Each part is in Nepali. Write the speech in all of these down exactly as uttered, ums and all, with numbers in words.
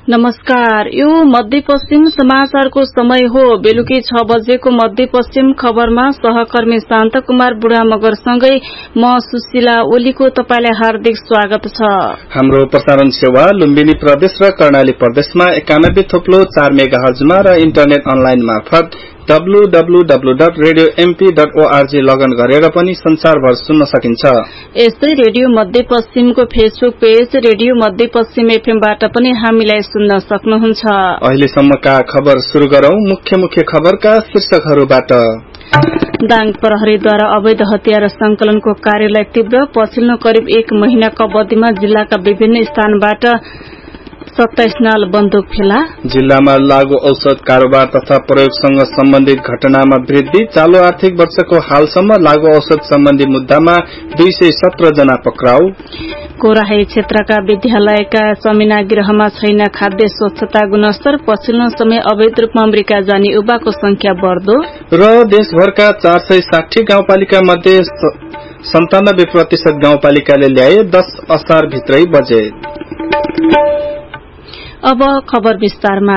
नमस्कार, यो मध्यपश्चिम समाचारको समय हो। बेलुकी छ बजेको मध्यपश्चिम खबरमा सहकर्मी शान्त कुमार बुढा मगरसँगै म सुशीला ओलीको तपाईलाई हार्दिक स्वागत छ। हाम्रो प्रसारण सेवा लुम्बिनी प्रदेश र कर्णाली प्रदेशमा एकानब्बे थोप्लो चार मेगा हर्जमा र इन्टरनेट अनलाइन मार्फत W W W dot radio MP dot ORG लगन गरेर पनि संसारभर सुन्न सकिन्छ। यस्तै रेडियो मध्यपश्चिमको फेसबुक पेज रेडियो मध्यपश्चिम एफएमबाट पनि हामीलाई सुन्न सक्नुहुन्छ। अहिलेसम्मका खबर सुरु गरौं। मुख्य मुख्य खबरका शीर्षकहरूबाट। दाङ प्रहरीद्वारा अवैध हतियार संकलनको कार्यलाई तीव्र। पछिल्लो करिब एक महिनाको अवधिमा जिल्लाका विभिन्न स्थानबाट सत्ताइस नाल बन्दुक फेला। जिल्लामा लागू औषध कारोबार तथा प्रयोगसँग सम्बन्धित घटनामा वृद्धि। चालू आर्थिक वर्षको हालसम्म लागू औषध सम्बन्धी मुद्दामा दुई सय सत्र जना पक्राउ। कोराही क्षेत्रका विद्यालयका समिना गृहमा छैन खाद्य स्वच्छता गुणस्तर। पछिल्लो समय अवैध रूपमा अमेरिका जाने युवाको संख्या बढ्दो। र देशभरका चार सय साठी गाउँपालिका मध्ये सन्तानब्बे प्रतिशत गाउँपालिकाले ल्याए दस असार भित्रै बजेट। अब खबर विस्तारमा।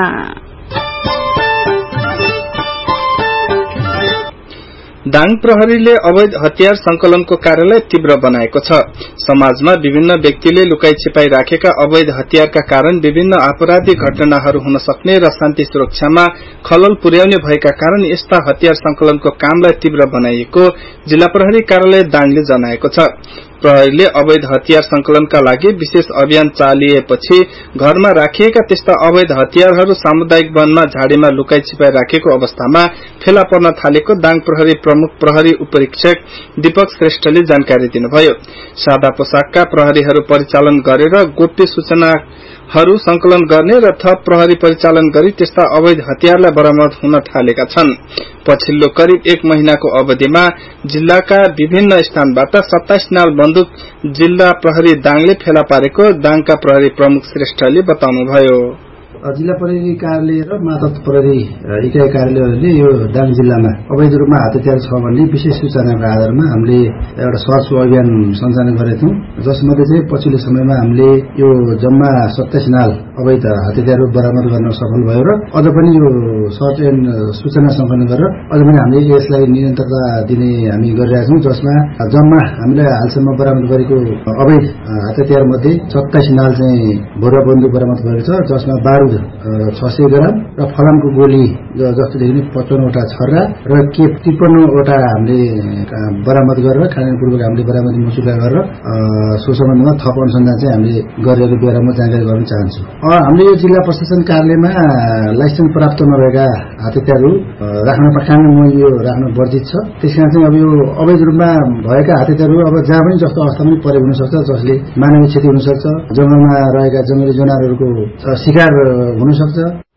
दाङ प्रहरीले अवैध हतियार संकलनको कार्यलाई तीव्र बनाएको छ। समाजमा विभिन्न व्यक्तिले लुकाई छिपाई राखेका अवैध हतियारका कारण विभिन्न आपराधिक घटनाहरू हुन सक्ने र शान्ति सुरक्षामा खलल पुर्याउने भएका कारण यस्ता हतियार संकलनको कामलाई तीव्र बनाइएको जिल्ला प्रहरी कार्यालय दाङले जनाएको छ। प्रहरीले अवैध हतियार संकलनका लागि विशेष अभियान चालिएपछि घरमा राखिएका त्यस्ता अवैध हतियारहरू सामुदायिक वनमा झाडीमा लुकाई छिपाई राखेको अवस्थामा फेला पर्न थालेको दाङ प्रहरी प्रमुख प्रहरी उपरीक्षक दीपक श्रेष्ठले जानकारी दिनुभयो। सादा पोसाकका प्रहरीहरू परिचालन गरेर गोप्य सूचनाहरू संकलन गर्ने र थप प्रहरी परिचालन गरी त्यस्ता अवैध हतियारलाई बरामद हुन थालेका छन्। पछिल्लो करिब एक महिनाको अवधिमा जिल्लाका विभिन्न स्थानबाट सत्ताइस नाल बन्दुक जिल्ला प्रहरी दाङले फेला पारेको दाङका प्रहरी प्रमुख श्रेष्ठले बताउनुभयो। जिल्ला प्रहरी कार्यालय र मातहत प्रहरी इकाइ कार्यालयहरूले यो दाङ जिल्लामा अवैध रूपमा हतियार छ भन्ने विशेष सूचनाको आधारमा हामीले एउटा सर्च अभियान सञ्चालन गरेका थियौं, जसमध्ये चाहिँ पछिल्लो समयमा हामीले यो जम्मा सत्ताइस नाल अवैध हतियारहरू बरामद गर्न सफल भयो र अझ पनि यो सर्च एन्ड सूचना संकलन गरेर अझ पनि हामीले यसलाई निरन्तरता दिने हामी गरिरहेका छौं, जसमा जम्मा हामीले हालसम्म बरामद गरेको अवैध हतियार मध्ये सत्ताइस नाल चाहिँ भोरा बन्दुक बरामद भएको छ, जसमा बारुद छ सय ग्राम र फलामको गोली जस्तो देखिने पचपन्नवटा छर्रा र के त्रिपन्नवटा हामीले बरामद गरेर खानेपूर्वक हामीले बरामदी मुसुका गरेर सो सम्बन्धमा थप अनुसन्धान चाहिँ हामीले गरेको बेलामा जानकारी गराउन चाहन्छु। हामीले यो जिल्ला प्रशासन कार्यालयमा लाइसेन्स प्राप्त नभएका हतियारहरू राख्न कानुनमा यो राख्न वर्जित छ। त्यसकारण चाहिँ अब यो अवैध रूपमा भएका हतियारहरू अब जहाँ पनि जस्तो अवस्थामा पनि प्रयोग हुन सक्छ, जसले मानवीय क्षति हुन सक्छ, जंगलमा रहेका जंगली जनावरहरूको शिकार हुन सक्छ।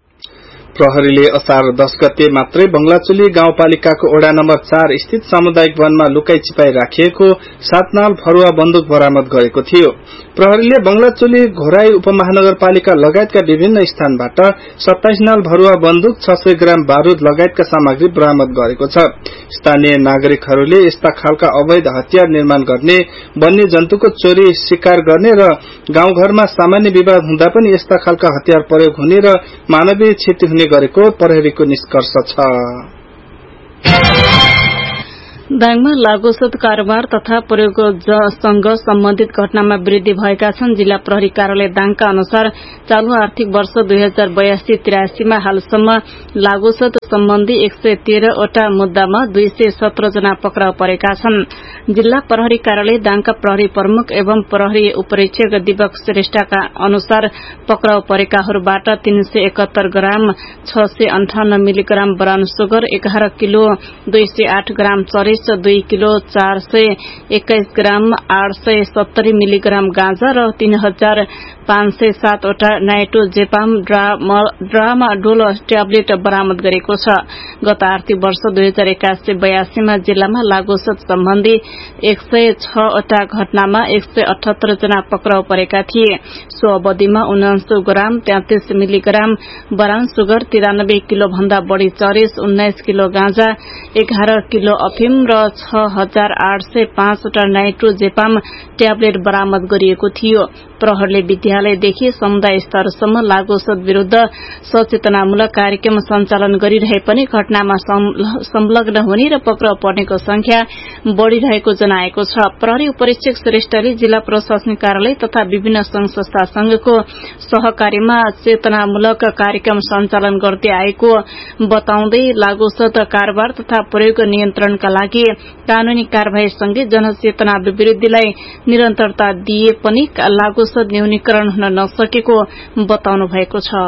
प्रहरीले असार दस गते मात्रै बंगलाचुली गाउँपालिकाको ओडा नम्बर चार स्थित सामुदायिक वनमा लुकाई छिपाई राखिएको सात नाल फरुवा बन्दुक बरामद गरेको थियो। प्रहरीले बंगलाचुली घोराई उपमहानगरपालिका लगायतका विभिन्न स्थानबाट सत्ताइस नाल भरुवा बन्दुक छ सय ग्राम बारूद लगायतका सामग्री बरामद गरेको छ। स्थानीय नागरिकहरूले यस्ता खालका अवैध हतियार निर्माण गर्ने, वन्य जन्तुको चोरी शिकार गर्ने र गाउँघरमा सामान्य विवाद हुँदा पनि यस्ता खालका हतियार प्रयोग हुने र मानवीय क्षति हुने गरेको प्रहरीको निष्कर्ष छ। दाङमा लागू औषध कारोबार तथा प्रयोगसँग सम्बन्धित घटनामा वृद्धि भएका छन्। जिल्ला प्रहरी कार्यालय दाङका अनुसार चालू आर्थिक वर्ष दुई हजार बयासी त्रियासीमा हालसम्म लागू औषध सम्बन्धी एक सय तेह्रवटा मुद्दामा दुई सय सत्र जना पक्राउ परेका छन्। जिल्ला प्रहरी कार्यालय दाङका प्रहरी प्रमुख एवं प्रहरी उपरीक्षक दीपक श्रेष्ठका अनुसार पक्राउ परेकाहरूबाट तीन सय एकहत्तर ग्राम छ सय अन्ठाउन्न मिलिग्राम ब्राउन सुगर, एघार किलो दुई सय आठ ग्राम चरिस, दुई किलो चार सय एक्काइस ग्राम आठ सय सत्तरी मिलिग्राम गाँजा र तीन हजार पाँच सय सातवटा नाइट्रोजेपाम ड्रामा डोल ट्याब्लेट बरामद गरेको छ। गत आर्थिक वर्ष दुई हजार एकासी बयासीमा जिल्लामा लागू औषध सम्बन्धी एक सय छवटा घटनामा एक सय अठहत्तर जना पक्राउ परेका थिए। सो अवधिमा उनासी ग्राम तेत्तीस मिलिग्राम ब्राउन सुगर, तिरानब्बे किलो भन्दा बढ़ी चरिस, उन्नाइस किलो गाँजा, एघार किलो अफिम र छ हजार आठ सय पाँचवटा नाइट्रोजेपाम ट्याब्लेट बरामद गरिएको थियो। प्रहरले विद्यालय विद्यालयदेखि समुदाय स्तरसम्म लागू औषध विरूद्ध सचेतनामूलक कार्यक्रम सञ्चालन गरिरहे पनि घटनामा संलग्न हुने र पक्राउ पर्नेको संख्या बढ़िरहेको जनाएको छ। प्रहरी उपरीक्षक श्रेष्ठले जिल्ला प्रशासनिक कार्यालय तथा विभिन्न संघ संस्था संघको सहकार्यमा चेतनामूलक कार्यक्रम सञ्चालन गर्दै आएको बताउँदै लागू औषध कारोबार तथा प्रयोग नियन्त्रणका लागि कानूनी कार्यवाही सँगै जनचेतना अभिवृद्धिलाई निरन्तरता दिए पनि लागू औषध न्यूनीकरण हुन नसकेको बताउनु भएको छ।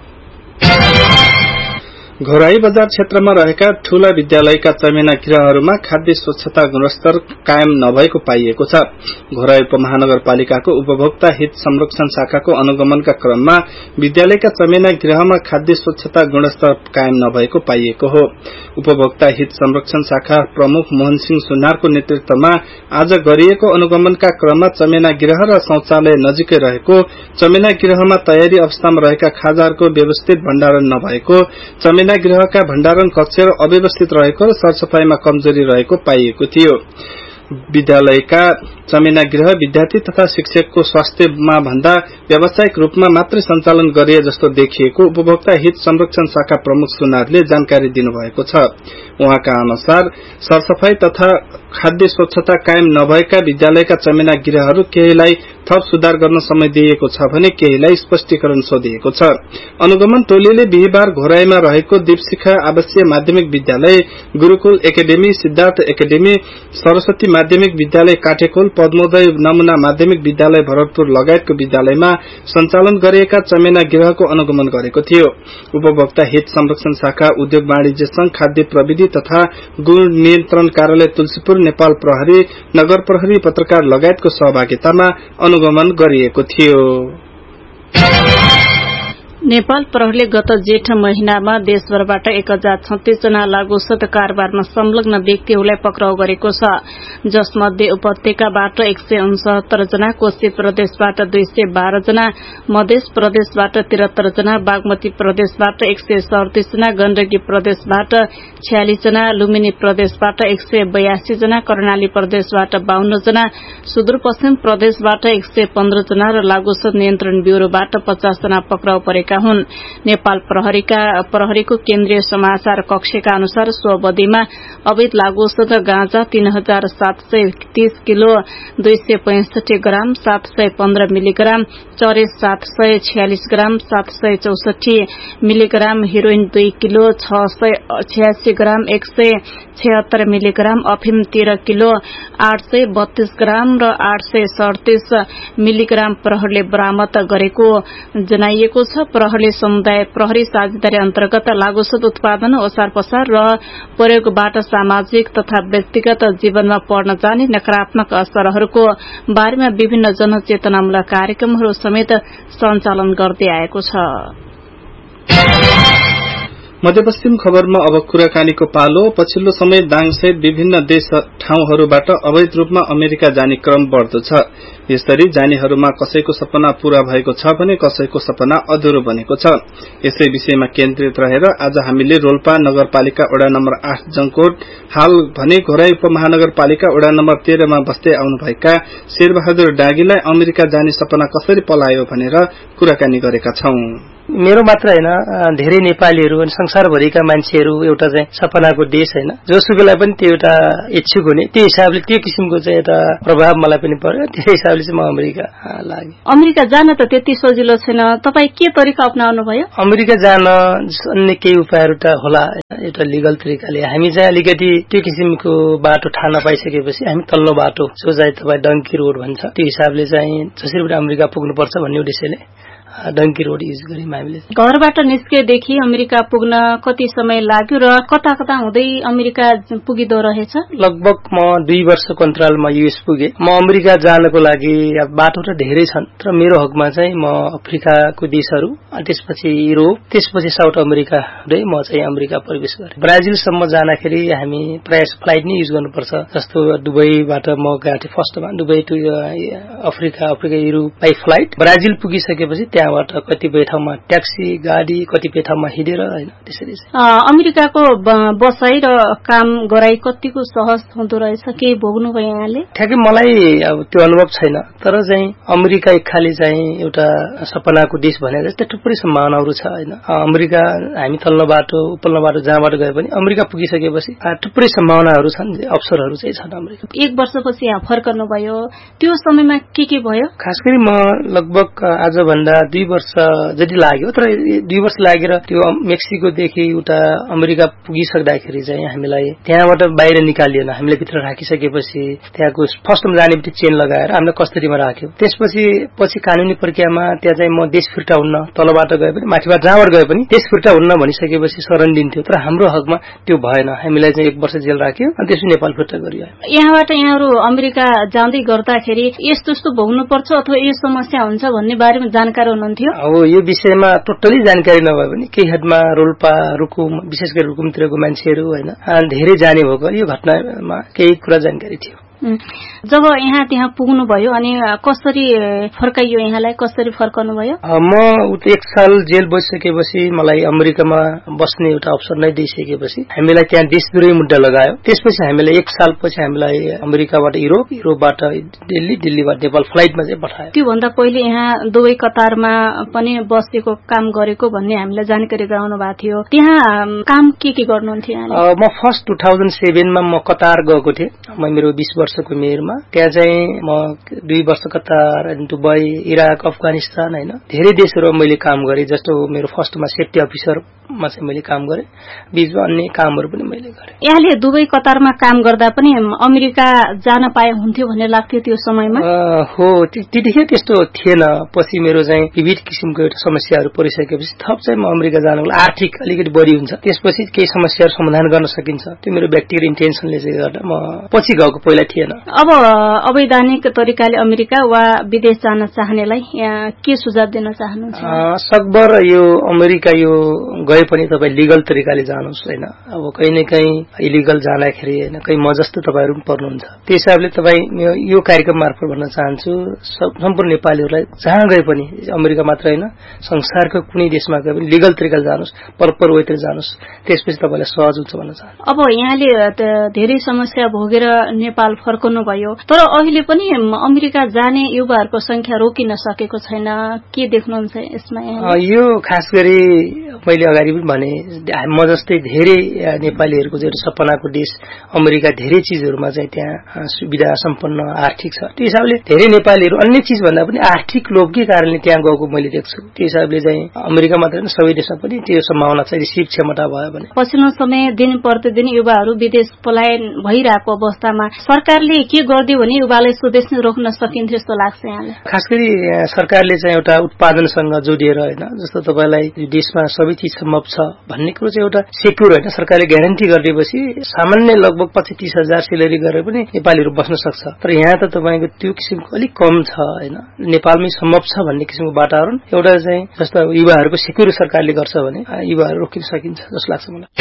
घोराई बजार क्षेत्रमा रहेका ठूला विद्यालयका चमेना गृहहरूमा खाद्य स्वच्छता गुणस्तर कायम नभएको पाइएको छ। घोराई उपमहानगरपालिकाको उपभोक्ता हित संरक्षण शाखाको अनुगमनका क्रममा विद्यालयका चमेना गृहमा खाद्य स्वच्छता गुणस्तर कायम नभएको पाइएको हो। उपभोक्ता हित संरक्षण शाखा प्रमुख मोहन सिंह सुनारको नेतृत्वमा आज गरिएको अनुगमनका क्रममा चमेना गृह र शौचालय नजिकै रहेको, चमेना गृहमा तयारी अवस्थामा रहेका खाजाहरूको व्यवस्थित भण्डारण नभएको, चमेना गृहका भण्डारण कक्ष अव्यवस्थित रहेको र सरसफाईमा कमजोरी रहेको पाइएको थियो। विद्यालयका चमेना गृह विद्यार्थी तथा शिक्षकको स्वास्थ्यमा भन्दा व्यावसायिक रूपमा मात्रै सञ्चालन गरिए जस्तो देखिएको उपभोक्ता हित संरक्षण शाखा प्रमुख सुनारले जानकारी दिनुभएको छ। उहाँका अनुसार सरसफाई तथा खाद्य स्वच्छता कायम नभएका विद्यालयका चमेना गृहहरू केहीलाई थप सुधार गर्न समय दिएको छ भने केहीलाई स्पष्टीकरण सोधिएको छ। अनुगमन टोलीले बिहीबार घोराईमा रहेको दीपशिखा आवासीय माध्यमिक विद्यालय, गुरूकुल एकाडेमी, सिद्धार्थ एकाडेमी, सरस्वती माध्यमिक विद्यालय काठेकोल, पद्मोदय नमूना माध्यमिक विद्यालय भरतपुर लगायतको विद्यालयमा सञ्चालन गरिएका चमेना गृहको अनुगमन गरेको थियो। उपभोक्ता हित संरक्षण शाखा, उद्योग वाणिज्य संघ, खाद्य प्रविधि तथा गुण नियन्त्रण कार्यालय तुलसीपुर, नेपाल प्रहरी, नगर प्रहरी, पत्रकार लगायतको सहभागितामा अनुगमन गरिएको थियो। नेपाल प्रहरीले गत जेठ महिनामा देशभरबाट एक हजार छत्तीस जना लागू औषध कारोबारमा संलग्न व्यक्तिहरूलाई पक्राउ गरेको छ, जसमध्ये उपत्यकाबाट एक सय उनसत्तर जना, कोशी प्रदेशबाट दुई सय बाह्र जना, मध्य प्रदेशबाट त्रिहत्तर जना, बागमती प्रदेशबाट एक सय सड़तीस जना, गण्डकी प्रदेशबाट छयालिस जना, लुम्बिनी प्रदेशबाट एक सय बयासी जना, कर्णाली प्रदेशबाट बाहन्न जना, सुदूरपश्चिम प्रदेशबाट एक सय पन्ध्र जना र लागू औषध नियन्त्रण ब्यूरोबाट पचास जना पक्राउ परेका हुन्। नेपाल प्रहरीका प्रहरीको केन्द्रीय समाचार कक्षका अनुसार सो अवधिमा अवैध लागू औषध गाँजा तीन हजार सात सय तीस किलो, दुई सय पैंसठी ग्राम, सात सय पन्ध्र मिलीग्राम, चरेस सात सय छयालिस ग्राम, सात सय चौसठी मिलीग्राम, हेरोइन दुई किलो, छ सय छयासी ग्राम, एक सय छिहत्तर मिलीग्राम, अफिम तेह्र किलो, आठ सय बत्तीस ग्राम र आठ सय सड़तीस मिलीग्राम प्रहरीले बरामद गरेको जनाइएको छ। प्रहरीले समुदाय प्रहरी साझेदारी अन्तर्गत लागू औषध उत्पादन, ओसार पसार र प्रयोगबाट सामाजिक तथा व्यक्तिगत जीवनमा पर्न जाने नकारात्मक असरहरूको बारेमा विभिन्न जनचेतनामूलक कार्यक्रमहरू समेत सञ्चालन गर्दै आएको छ। मध्यपश्चिम खबरमा अब कुराकानीको पालो। पछिल्लो समय दाङसहित विभिन्न देश ठाउँहरूबाट अवैध रूपमा अमेरिका जाने क्रम बढ्दो छ। यसरी जानेहरूमा कसैको सपना पूरा भएको छ भने कसैको सपना अधुरो बनेको छ। यसै विषयमा केन्द्रित रहेर आज हामीले रोल्पा नगरपालिका वडा नम्बर आठ जङकोट, हाल भने घोराई उपमहानगरपालिका वडा नम्बर तेह्रमा बस्दै आउनुभएका शेरबहादुर डाँगीलाई अमेरिका जाने सपना कसरी पलायो भनेर कुराकानी गरेका छौं। मेरो मात्र हैन, धेरै नेपालीहरू अनि संसारभरिका मान्छेहरू एउटा चाहिँ सपनाको देश हैन, जोसुकैलाई पनि त्यो एउटा इच्छुक हुने, त्यो हिसाबले त्यो किसिमको चाहिँ एउटा प्रभाव मलाई पनि पर्यो। त्यो हिसाबले चाहिँ म अमेरिका लागे। अमेरिका जान त त्यति सजिलो छैन, तपाई के तरिका अपनाउनु भयो? अमेरिका जान अन्य केही उपायहरू त होला, एउटा लिगल तरिकाले। हामी चाहिँ अलिकति त्यो किसिमको बाटो ठान्न पाइसकेपछि हामी तल्लो बाटो जो चाहिँ तपाई डङ्की रोड भन्छ, त्यो हिसाबले चाहिँ जसरी पनि अमेरिका पुग्नुपर्छ भन्ने उद्देश्यले डङ्की रोड युज गर्यौं हामीले। घरबाट निस्केदेखि अमेरिका पुग्न कति समय लाग्यो र कता कता हुँदै अमेरिका पुगिदो रहेछ? लगभग म दुई वर्षको अन्तरालमा युएस पुगे। म अमेरिका जानको लागि बाटो त धेरै छन्, तर मेरो हकमा चाहिँ म अफ्रिकाको देशहरू, त्यसपछि युरोप, त्यसपछि साउथ अमेरिका हुँदै म चाहिँ अमेरिका प्रवेश गरेँ। ब्राजिलसम्म जाँदाखेरि हामी प्राय फ्लाइट नै युज गर्नुपर्छ। जस्तो दुबईबाट म गएको थिएँ फर्स्टमा, Dubai to Africa, Africa Europe by flight. Brazil पुगिसकेपछि त्यहाँबाट कतिपय ठाउँमा ट्याक्सी गाडी कतिपय ठाउँमा हिँडेर हैन त्यसरी अमेरिकाको बसाई र काम गराई कतिको सहज हुँदो रहेछ के भोग्नु भयो यहाँले? ठ्याक्कै मलाई अब त्यो अनुभव छैन, तर चाहिँ अमेरिका एक खाली चाहिँ एउटा सपनाको देश भने जस्तै थुप्रै सम्भावनाहरू छ हैन। अमेरिका हामी तल्लो बाटो उपल्लो बाटो जहाँबाट गए पनि अमेरिका पुगिसकेपछि थुप्रै सम्भावनाहरू छन्, अवसरहरू चाहिँ छन् अमेरिका। एक वर्षपछि यहाँ फर्कनु भयो, त्यो समयमा के के भयो? खास गरी म लगभग आजभन्दा दुई वर्ष जति लाग्यो, तर दुई वर्ष लागेर त्यो मेक्सिकोदेखि उता अमेरिका पुगिसक्दाखेरि चाहिँ हामीलाई त्यहाँबाट बाहिर निकालिएन। हामीले भित्र राखिसकेपछि त्यहाँको फर्स्टमा जाने बित्तिकै चेन लगाएर हामीले कस्टडीमा राख्यो। त्यसपछि पछि कानूनी प्रक्रियामा त्यहाँ चाहिँ म देश फिर्ता हुन्न, तलबाट गए पनि माथिबाट जहाँबाट गए पनि देश फिर्ता हुन्न भनिसकेपछि शरण दिन्थ्यो, तर हाम्रो हकमा त्यो भएन। हामीलाई चाहिँ एक वर्ष जेल राख्यो अनि त्यसपछि नेपाल फिर्ता गरियो। यहाँबाट यहाँहरू अमेरिका जाँदै गर्दाखेरि यस्तो यस्तो भोग्नु पर्छ अथवा यो समस्या हुन्छ भन्ने बारेमा जानकारी हुनुहुन्थ्यो? अब यो विषयमा टोटली जानकारी नभए पनि केही हदमा रोल्पा रुकुम विशेष गरी रुकुमतिरको मान्छेहरू हैन धेरै जाने भएको यो घटनामा केही कुरा जानकारी थियो। जब यहाँ त्यहाँ पुग्नु भयो अनि कसरी फर्काइयो, यहाँलाई कसरी फर्काउनु भयो? म एक साल जेल बसिसकेपछि मलाई अमेरिकामा बस्ने एउटा अवसर नै दिइसकेपछि हामीलाई त्यहाँ देशद्रोही मुद्दा लगायो। त्यसपछि हामीलाई एक सालपछि हामीलाई अमेरिकाबाट युरोप, युरोपबाट दिल्ली, दिल्लीबाट नेपाल फ्लाइटमा चाहिँ पठायो। त्योभन्दा पहिले यहाँ दुवै कतारमा पनि बसेको काम गरेको भन्ने हामीलाई जानकारी गराउनु भएको थियो। त्यहाँ काम के के गर्नुहुन्थ्यो? म फर्स्ट टू थाउजन्ड सेभेनमा म कतार गएको थिएँ, म मेरो बीस वर्षको मेयरमा। त्यहाँ चाहिँ म दुई वर्ष कतार, दुबई, इराक, अफगानिस्तान हैन धेरै देशहरूमा मैले काम गरेँ। जस्तो मेरो फर्स्टमा सेफ्टी अफिसरमा चाहिँ मैले काम गरेँ, बीचमा अन्य कामहरू पनि मैले गरेँ। यहाँले दुबई कतारमा काम गर्दा पनि अमेरिका जान पाए हुन्थ्यो भन्ने लाग्थ्यो त्यो समयमा? हो, त्यतिखेर त्यस्तो थिएन। पछि मेरो चाहिँ विविध किसिमको एउटा समस्याहरू परिसकेपछि थप चाहिँ म अमेरिका जानको लागि आर्थिक अलिकति बढी हुन्छ, त्यसपछि केही समस्याहरू समाधान गर्न सकिन्छ, त्यो मेरो व्यक्तिगत इन्टेन्सनले चाहिँ गर्दा म पछि गएको पहिला थिएन। अब अवैधानिक तरिकाले अमेरिका वा विदेश जान चाहनेलाई यहाँ के सुझाव दिन चाहनुहुन्छ? सकभर यो अमेरिका यो गए पनि तपाईँ लिगल तरिकाले जानुहोस् हैन। अब कहीँ न कहीँ इलिगल जाँदाखेरि हैन कहीँ म जस्तो तपाईँहरू पनि पर्नुहुन्छ। त्यस हिसाबले तपाईँ यो कार्यक्रम मार्फत भन्न चाहन्छु सम्पूर्ण नेपालीहरूलाई जहाँ गए पनि अमेरिका मात्र हैन संसारको कुनै देशमा गए पनि लिगल तरिकाले जानुहोस्, प्रपर वेतिर जानुहोस्, त्यसपछि तपाईँलाई सहज हुन्छ भन्न चाहन्छु। अब यहाँले धेरै समस्या भोगेर नेपाल फर्कनु भयो, तर अहिले पनि अमेरिका जाने युवाहरूको संख्या रोकिन सकेको छैन, के देख्नुहुन्छ यसमा? यो खास गरी मैले अगाडि पनि भने म जस्तै धेरै नेपालीहरूको जो सपनाको देश अमेरिका धेरै चिजहरूमा चाहिँ त्यहाँ सुविधा सम्पन्न आर्थिक छ। त्यो हिसाबले धेरै नेपालीहरू अन्य चिज भन्दा पनि आर्थिक लोभकै कारणले त्यहाँ गएको मैले देख्छु। त्यो हिसाबले चाहिँ अमेरिका मात्र होइन सबै देशमा पनि त्यो सम्भावना छ रिसिभ क्षमता भयो भने। पछिल्लो समय दिन प्रतिदिन युवाहरू विदेश पलायन भइरहेको अवस्थामा सरकारले के गरिदियो भने युवालाई स्वदेश नै रोक्न सकिन्थ्यो जस्तो लाग्छ यहाँलाई? खास गरी सरकारले चाहिँ एउटा उत्पादनसँग जोडिएर होइन, जस्तो तपाईँलाई देशमा सबै चिज सम्भव छ भन्ने कुरो चाहिँ एउटा सेक्युर होइन, सरकारले ग्यारेन्टी गरिदिएपछि सामान्य लगभग पच्चिस तीस हजार सेलेरी गरेर पनि नेपालीहरू बस्न सक्छ। तर यहाँ त तपाईँको त्यो किसिमको अलिक कम छ होइन, नेपालमै सम्भव छ भन्ने किसिमको वातावरण एउटा चाहिँ जस्तो युवाहरूको सेक्युर सरकारले गर्छ भने युवाहरू रोकिन सकिन्छ जस्तो लाग्छ मलाई।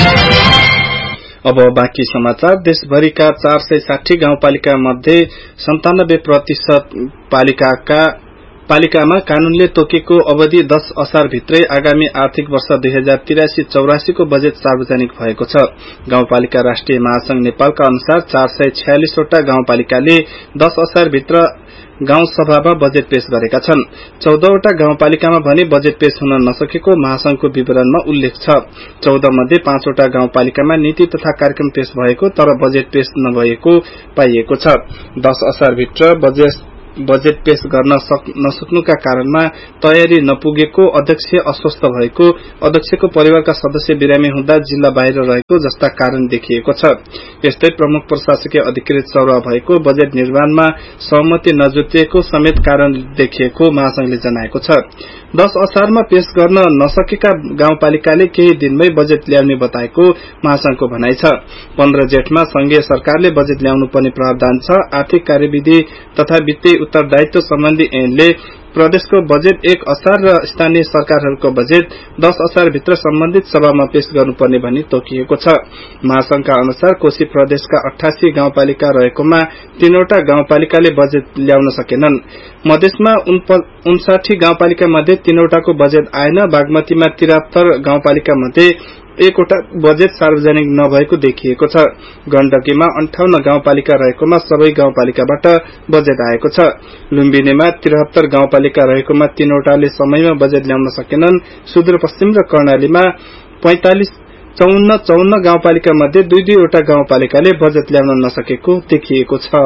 अब बाँकी समाचार। देशभरिका चार सय साठी गाउँपालिका मध्ये सन्तानब्बे प्रतिशत पालिकाका पालिकामा कानूनले तोकेको अवधि दस असार भित्रै आगामी आर्थिक वर्ष दुई हजार तिरासी चौरासी को बजेट सार्वजनिक भएको छ। गाउँपालिका राष्ट्रिय महासंघ नेपालका अनुसार चार सय छयालिसवटा गाउँपालिकाले दस असार भित्र गाउँ सभामा बजेट पेश गरेका छन्। चौधवटा गाउँपालिकामा भने बजेट पेश हुन नसकेको महासंघको विवरणमा उल्लेख छ। चौध मध्ये पाँचवटा गाउँपालिकामा नीति तथा कार्यक्रम पेश भएको तर बजेट पेश नभएको पाइएको छ। दस असार भित्र बजेट बजेट पेश गर्न नसक्नुका कारणमा तयारी नपुगेको, अध्यक्ष अस्वस्थ भएको, अध्यक्षको परिवारका सदस्य बिरामी हुँदा जिल्ला बाहिर रहेको जस्ता कारण देखिएको छ। यस्तै प्रमुख प्रशासकीय अधिकृत सरुवा भएको, बजेट निर्माणमा सहमति नजुटिएको समेत कारण देखिएको महासंघले जनाएको छ। दस असारमा पेश गर्न नसकेका गाउँपालिकाले केही दिनमै बजेट ल्याउने बताएको महासंघको भनाइ छ। पन्ध्र जेठमा संघीय सरकारले बजेट ल्याउनु पर्ने प्रावधान छ। आर्थिक कार्यविधि तथा वित्तीय उत्तरदायित्व सम्बन्धी ऐनले प्रदेशको बजेट एक असार र स्थानीय सरकारहरूको बजेट दस असार भित्र सम्बन्धित सभामा पेश गर्नुपर्ने भनी तोकिएको छ। महासंघका अनुसार कोशी प्रदेशका अठासी गाउँपालिका रहेकोमा तीनवटा गाउँपालिकाले बजेट ल्याउन सकेनन्। मधेसमा उनसाठी गाउँपालिका मध्ये तीनवटाको बजेट आएन। बागमतीमा तिरात्तर गाउँपालिका मध्ये एकवटा बजेट सार्वजनिक नभएको देखिएको छ। गण्डकीमा अन्ठाउन्न गाउँपालिका रहेकोमा सबै गाउँपालिकाबाट बजेट आएको छ। लुम्बिनीमा तिहत्तर गाउँपालिका रहेकोमा तीनवटाले समयमा बजेट ल्याउन सकेनन्। सुदूरपश्चिम र कर्णालीमा पैंतालिस चौन्न चौन्न गाउँपालिका मध्ये दुई दुईवटा गाउँपालिकाले बजेट ल्याउन नसकेको देखिएको छ।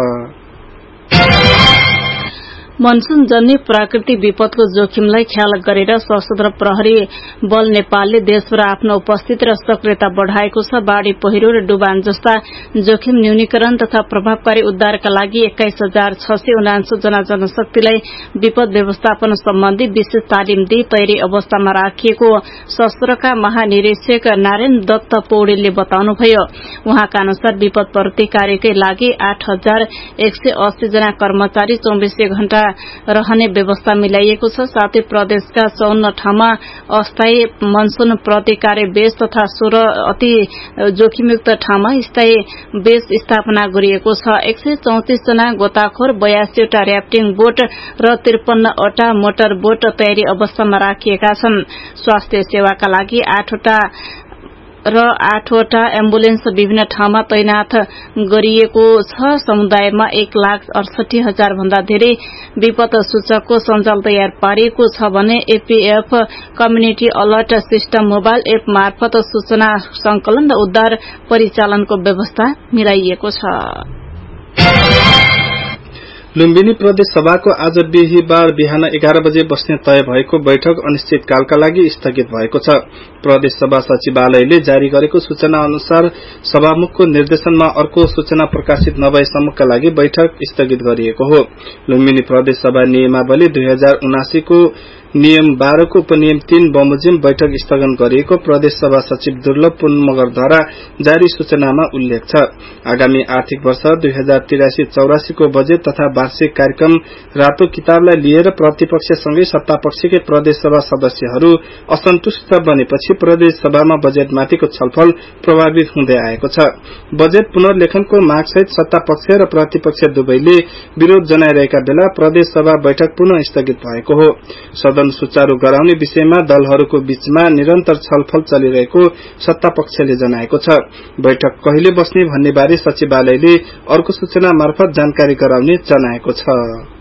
मनसून जन्य प्राकृतिक विपदको जोखिमलाई ख्याल गरेर सशस्त्र प्रहरी बल नेपालले देशभर आफ्नो उपस्थिति र सक्रियता बढ़ाएको छ। बाढ़ी, पहिरो र डुबान जस्ता जोखिम न्यूनीकरण तथा प्रभावकारी उद्धारका लागि एक्काइस हजार छ सय उनान्सय जना जनशक्तिलाई विपद व्यवस्थापन सम्बन्धी विशेष तालिम दिई तयारी अवस्थामा राखिएको सशस्त्रका महानिरीक्षक नारायण दत्त पौडेलले बताउनुभयो। उहाँका अनुसार विपद प्रतिकारकै लागि आठ हजार एक सय अस्सी जना कर्मचारी चौबीसै घण्टा रहने व्यवस्था मिलाइएको छ। साथै प्रदेशका चौन्न ठाउँमा अस्थायी मनसून प्रतिकार बेस तथा सोह्र अति जोखिमयुक्त ठाउँमा स्थायी बेस स्थापना गरिएको छ। एक सय चौतिस जना गोताखोर, बयासीवटा र्याफ्टिङ बोट र त्रिपन्नवटा मोटर बोट तयारी अवस्थामा राखिएका छन्। स्वास्थ्य सेवाका लागि आठवटा र आठवटा एम्बुलेन्स विभिन्न ठाउँमा तैनाथ गरिएको छ। समुदायमा एक लाख अडसठी हजार भन्दा धेरै विपद सूचकको सञ्जाल तयार पारिएको छ भने APF community alert system mobile app मार्फत सूचना संकलन र उद्धार परिचालनको व्यवस्था मिलाइएको छ। लुम्बिनी प्रदेश सभाको आज बिहिबार बिहान एघार बजे बस्ने तय भएको बैठक अनिश्चितकालका लागि स्थगित भएको छ। प्रदेश सभा सचिवालयले जारी गरेको सूचना अनुसार सभामुखको निर्देशनमा अर्को सूचना प्रकाशित नभएसम्मका लागि बैठक स्थगित गरिएको हो। लुम्बिनी प्रदेश सभा नियमावली दुई हजार उनासी को नियम बाह्र को उपनियम तीन बमोजिम बैठक स्थगन गरिएको प्रदेश सभा सचिव दुर्लभ पुन मगरद्वारा जारी सूचनामा उल्लेख छ। आगामी आर्थिक वर्ष दुई हजार तिरासी चौरासी को बजेट तथा वार्षिक कार्यक्रम रातो किताबलाई लिएर प्रतिपक्षसँगै सत्तापक्षकै प्रदेश सभा सदस्यहरू असन्तुष्ट बनेपछि प्रदेश सभामा बजेटमाथिको छलफल प्रभावित हुँदै आएको छ। बजेट पुनर्लेखनको मागसहित सत्तापक्ष र प्रतिपक्ष दुवैले विरोध जनाइरहेका बेला प्रदेश सभा बैठक पुनः स्थगित भएको हो। सदन सुचारू गराउने विषयमा दलहरूको बीचमा निरन्तर छलफल चलिरहेको सत्तापक्षले जनाएको छ। बैठक कहिले बस्ने भन्ने बारे सचिवालयले अर्को सूचना मार्फत जानकारी गराउने जनाएको छ।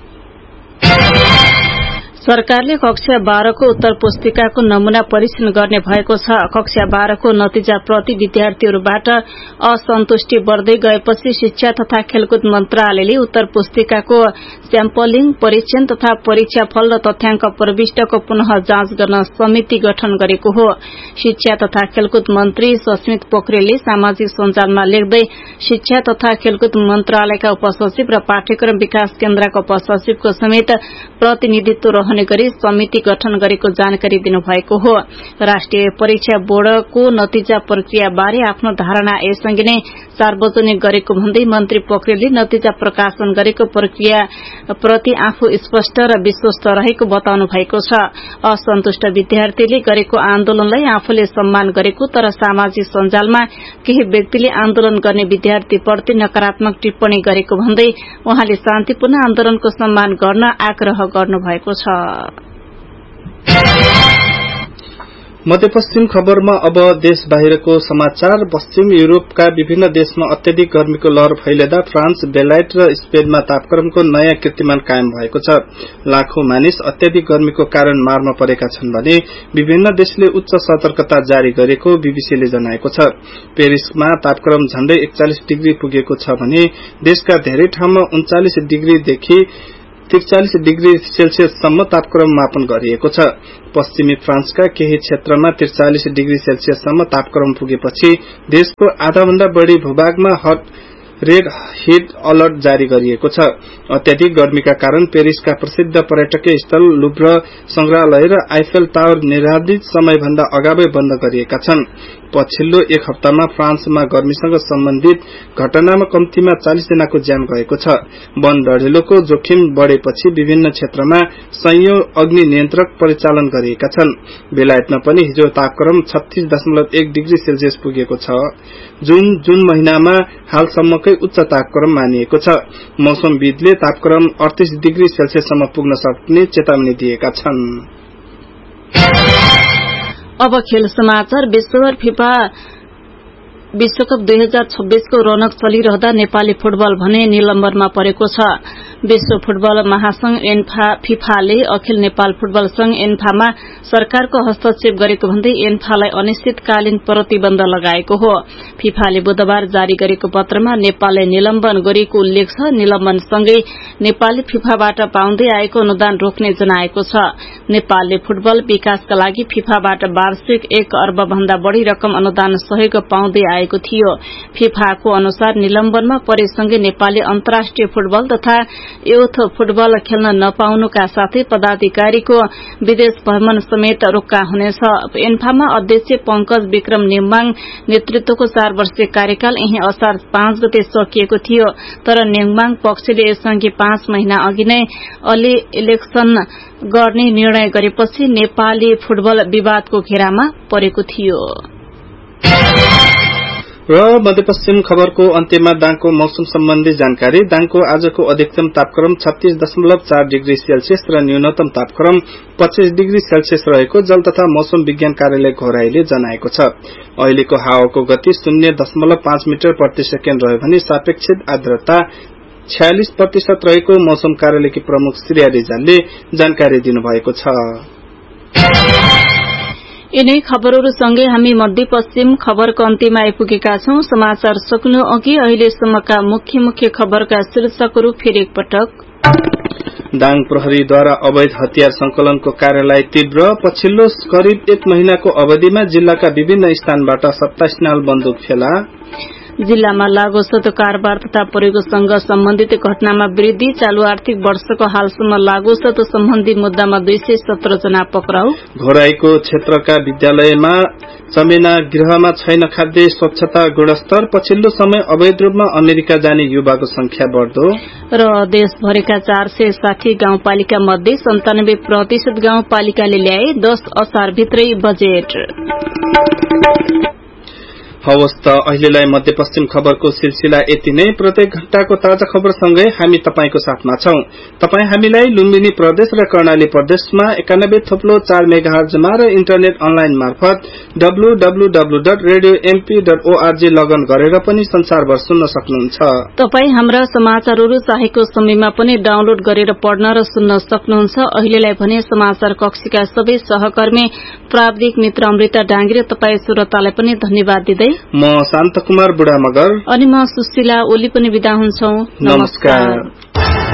सरकारले कक्षा बाह्रको उत्तर पुस्तिकाको नमूना परीक्षण गर्ने भएको छ। कक्षा बाह्रको नतिजा प्रति विद्यार्थीहरूबाट असन्तुष्टि बढ़दै गएपछि शिक्षा तथा खेलकुद मन्त्रालयले उत्तर पुस्तिकाको स्याम्पलिङ, परीक्षण तथा परीक्षाफल र तथ्याङ्क प्रविष्टको पुनः जाँच गर्न समिति गठन गरेको हो। शिक्षा तथा खेलकुद मन्त्री सस्मित पोखरेलले सामाजिक सञ्जालमा लेख्दै शिक्षा तथा खेलकुद मन्त्रालयका उपसचिव र पाठ्यक्रम विकास केन्द्रका उपसचिवको समेत प्रतिनिधित्व रहने गरी समिति गठन गरेको जानकारी दिनुभएको हो। राष्ट्रिय परीक्षा बोर्डको नतिजा प्रक्रिया बारे आफ्नो धारणा यससँगै नै सार्वजनिक गरेको भन्दै मन्त्री पोखरेलले नतिजा प्रकाशन गरेको प्रक्रिया प्रति आफू स्पष्ट र विश्वस्त रहेको बताउनु भएको छ। असन्तुष्ट विद्यार्थीले गरेको आन्दोलनलाई आफूले सम्मान गरेको तर सामाजिक सञ्जालमा केही व्यक्तिले आन्दोलन गर्ने विद्यार्थीप्रति नकारात्मक टिप्पणी गरेको भन्दै उहाँले शान्तिपूर्ण आन्दोलनको सम्मान गर्न आग्रह गर्नुभएको छ। मध्यपश्चिम खबरमा अब देश बाहिरको समाचार। पश्चिम युरोपका विभिन्न देशमा अत्यधिक गर्मीको लहर फैलिँदा फ्रान्स, बेलायत र स्पेनमा तापक्रमको नयाँ कीर्तिमान कायम भएको छ। लाखौं मानिस अत्यधिक गर्मीको कारण मारमा परेका छन् भने विभिन्न देशले उच्च सतर्कता जारी गरेको बीबीसीले जनाएको छ। पेरिसमा तापक्रम झण्डै एकचालिस डिग्री पुगेको छ भने देशका धेरै ठाउँमा उन्चालिस डिग्रीदेखि त्रिचालिस डिग्री सेल्सियससम्म तापक्रम मापन गरिएको छ। पश्चिमी फ्रान्सका केही क्षेत्रमा त्रिचालिस डिग्री सेल्सियससम्म तापक्रम पुगेपछि देशको आधा भन्दा बढ़ी भूभागमा रेड हिट अलर्ट जारी गरिएको छ। अत्याधिक गर्मीका कारण पेरिसका प्रसिद्ध पर्यटकीय स्थल लुभ्र संग्रहालय र आइफेल टावर निर्धारित समयभन्दा अगावै बन्द गरिएका छन्। पछिल्लो एक हप्तामा फ्रान्समा गर्मीसँग सम्बन्धित घटनामा कम्तीमा चालीस जनाको ज्यान गएको छ। वन डढेलोको जोखिम बढ़ेपछि विभिन्न क्षेत्रमा सयौं अग्नि नियन्त्रक परिचालन गरिएका छन्। बेलायतमा पनि हिजो तापक्रम छत्तीस दशमलव एक डिग्री सेल्सियस पुगेको छ, जुन जुन महिनामा हालसम्मकै उच्च तापक्रम मानिएको छ। मौसमविदले तापक्रम अडतीस डिग्री सेल्सियससम्म पुग्न सक्ने चेतावनी दिएका छन्। अब खेल समाचार। विश्वभर फिफा विश्वकप दुई हजार छब्बीस को रौनक चलिरहँदा नेपाली फुटबल भने निलम्बनमा परेको छ। विश्व फुटबल महासंघ एन्फा फिफाले अखिल नेपाल फुटबल संघ एन्फामा सरकारको हस्तक्षेप गरेको भन्दै एन्फालाई अनिश्चितकालीन प्रतिबन्ध लगाएको हो। फिफाले बुधबार जारी गरेको पत्रमा नेपाललाई निलम्बन गरिएको उल्लेख छ। निलम्बनसँगै नेपालले फिफाबाट पाउँदै आएको अनुदान रोक्ने जनाएको छ। नेपालले फुटबल विकासका लागि फिफाबाट वार्षिक एक अर्ब भन्दा बढ़ी रकम अनुदान सहयोग पाउँदै आएको थियो। फिफाको अनुसार निलम्बनमा परेसँगै नेपालले अन्तर्राष्ट्रिय फुटबल तथा युथ फुटबल खेल्न नपाउनुका साथै पदाधिकारीको विदेश भ्रमण समेत रोक्का हुनेछ। एन्फामा अध्यक्ष पंकज विक्रम नेङमाङ नेतृत्वको चार वर्षीय कार्यकाल यही असार पाँच गते सकिएको थियो। तर नेङमाङ पक्षले यसअघि पाँच महिना अघि नै अलि इलेक्सन गर्ने निर्णय गरेपछि नेपाली फुटबल विवादको घेरामा परेको थियो। र मध्यपश्चिम खबरको अन्त्यमा दाङको मौसम सम्बन्धी जानकारी। दाङको आजको अधिकतम तापक्रम छत्तीस दशमलव चार डिग्री सेल्सियस र न्यूनतम तापक्रम पच्चीस डिग्री सेल्सियस रहेको जल तथा मौसम विज्ञान कार्यालय घोराईले जनाएको छ। अहिलेको हावाको गति शून्य दशमलव पाँच मिटर प्रति सेकेण्ड रह्यो भने सापेक्षिक आर्द्रता छयालिस प्रतिशत रहेको मौसम कार्यालयकी प्रमुख श्रेया रिजालले जानकारी दिनुभएको छ। यिनै खबरहरूसँगै हामी मध्यपश्चिम खबरको अन्त्यमा आइपुगेका छौं। समाचार सक्नु अघि अहिलेसम्मका मुख्य मुख्य खबरका शीर्षकहरू फेरि एकपटक। दाङ प्रहरीद्वारा अवैध हतियार संकलनको कार्यालय तीव्र। पछिल्लो करिब एक महिनाको अवधिमा जिल्लाका विभिन्न स्थानबाट सत्ताइस नाल बन्दुक फेला। जिल्लामा लागुसत कारोबार तथा प्रयोगसँग सम्बन्धित घटनामा वृद्धि। चालू आर्थिक वर्षको हालसम्म लागुसत सम्बन्धी मुद्दामा दुई सय सत्र जना पक्राउ। घोराईको क्षेत्रका विद्यालयमा चमेना गृहमा छैन खाद्य स्वच्छता गुणस्तर। पछिल्लो समय अवैध रूपमा अमेरिका जाने युवाको संख्या बढ़दो। र देशभरिका चार सय साठी गाउँपालिका मध्ये सन्तानब्बे प्रतिशत गाउँपालिकाले ल्याए दश असारभित्रै बजेट। हवस् त अहिलेलाई मध्यपश्चिम खबरको सिलसिला यति नै। प्रत्येक घण्टाको ताजा खबरसँगै हामी तपाईंको साथमा छौं। तपाई हामीलाई लुम्बिनी प्रदेश र कर्णाली प्रदेशमा एकानब्बे थोप्लो चार मेगाहर्जमा र इन्टरनेट अनलाइन मार्फत W W W dot radio MP dot ORG लगन गरेर पनि संसारभर सुन्न सक्नुहुन्छ। तपाई हाम्रा समाचारहरू चाहेको समयमा पनि डाउनलोड गरेर पढ्न र सुन्न सक्नुहुन्छ। अहिलेलाई भने समाचार कक्षीका सबै सहकर्मी प्राविधिक मित्र अमृता डाङ्गी र तपाई श्रोतालाई पनि धन्यवाद दिँदै म शान्त कुमार बुढा मगर अनि म सुशीला ओली पनि बिदा हुन्छौ। नमस्कार।